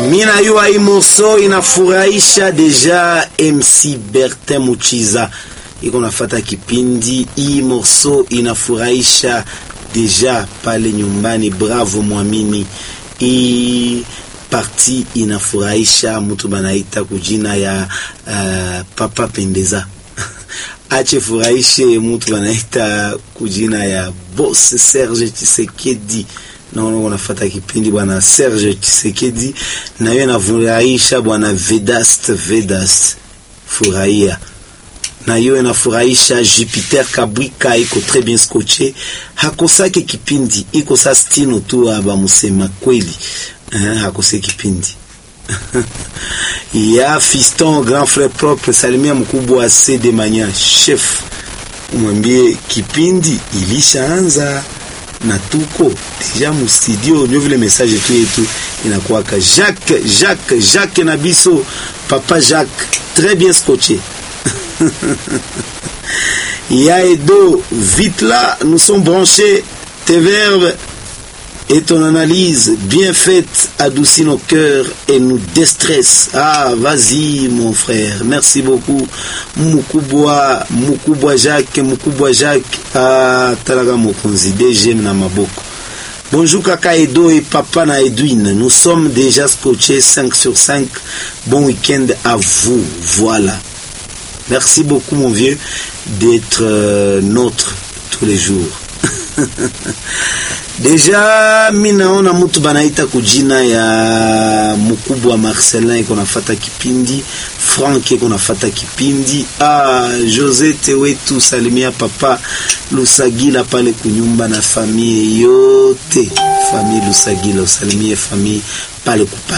Mina yua imoso inafurahisha deja. MC Bertin Muchiza iko nafata kipindi. Imoso inafurahisha deja pale nyumbani. Bravo mwamini. Parti inafurahisha mtu banaita kujina ya Papa Pendeza. Ache furahishe mtu banaita kujina ya Boss Serge Tshisekedi. Naona unafata kipindi bwana Serge Tshisekedi, na yeye anafurahisha bwana Vedas furahia, na yeye anafurahisha Jupiter Kabwika iko très bien scotché, hakosake kipindi iko sa stino tu aba musema kweli, hakosake kipindi. Ya Fiston grand frère propre salimia mkubwa CD Mania chef, umwambie kipindi ilishaanza na tuko deja mu studio. Ndio vile message tu yetu inakuwa ka Jacques Nabiso, papa Jacques très bien scotché. Ya Edo vite là, nous sommes branchés, tes verbes et ton analyse bien faite adoucit nos cœurs et nous déstresse. Ah, vas-y mon frère, merci beaucoup. Mukubwa Jacques, ah, talaga mokonzi DG na maboko. Bonjour kaka Edo et papa na Edwin, nous sommes déjà scotchés 5 sur 5. Bon week-end à vous, voilà. Merci beaucoup mon vieux d'être nôtre tous les jours. Deja minaona mtu banaita kujina ya mkubwa Marcelin iko nafata kipindi, Frank iko nafata kipindi. Josette wetu salimia papa Lusagila pale kunyumba na familia yote. Familia Lusagila usalimie familia pale kupa